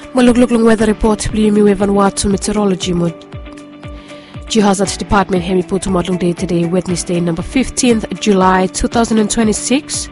Malugluglung weather report bliyumi we Vanuatu meteorology mo Jihazat Department hemi putu modlung day today Wednesday number 15th July 2026.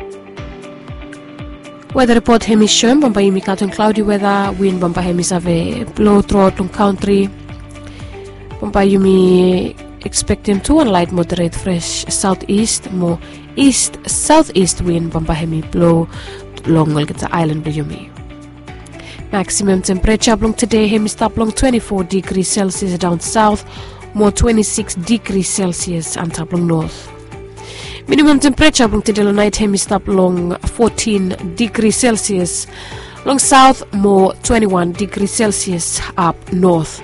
Weather report hemi shum bamba yumi katun cloudy weather, wind bamba hemi save blow throughout lung country. Bamba yumi expect him to one light moderate fresh southeast more east southeast wind bamba hemi blow long the island bliyumi. Maximum temperature blong today hemi stop long 24 degrees Celsius down south, more 26 degrees Celsius and tablong north. Minimum temperature blong today night hemi stop long 14 degrees Celsius, long south more 21 degrees Celsius up north.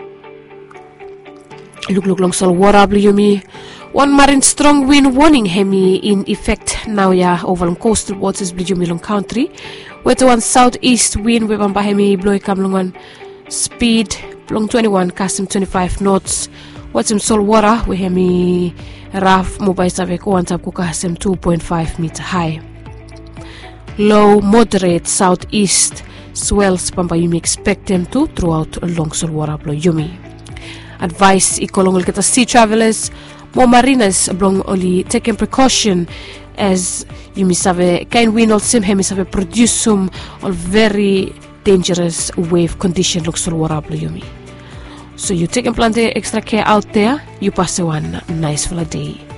Look long sol water bliyumi. One marine strong wind warning hemi in effect now ya over long coastal waters bliyumi long country. With one southeast wind we bamba hemi blow kamlungan speed long 21 kasim 25 knots. What's in sol water we hemi rough mobile save ko antap ko kasim 2.5 meter high. Low moderate southeast swells bamba yumi expect them to throughout long sol water blow yumi. Advice ikolongol kita sea travelers more mariners blong only taking precaution as you miss have a kind wind or sim hemis have a produce some or very dangerous wave condition looks so warable yumi. So you taking plenty extra care out there, you pass one nice full day.